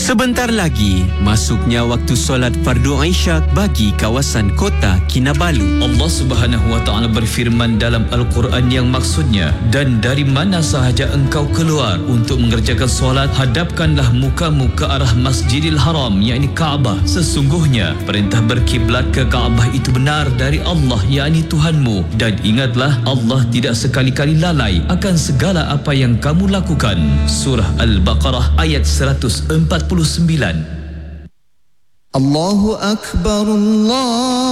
Sebentar lagi, masuknya waktu solat fardu Isyak bagi kawasan kota Kinabalu. Allah Subhanahu wa taala berfirman dalam Al-Quran yang maksudnya, dan dari mana sahaja engkau keluar untuk mengerjakan solat, hadapkanlah mukamu ke arah Masjidil Haram, yakni Kaabah. Sesungguhnya perintah berkiblat ke Kaabah itu benar dari Allah, yakni Tuhanmu, dan ingatlah Allah tidak sekali-kali lalai akan segala apa yang kamu lakukan. Surah Al-Baqarah ayat 149. Allahu Akbar, Allah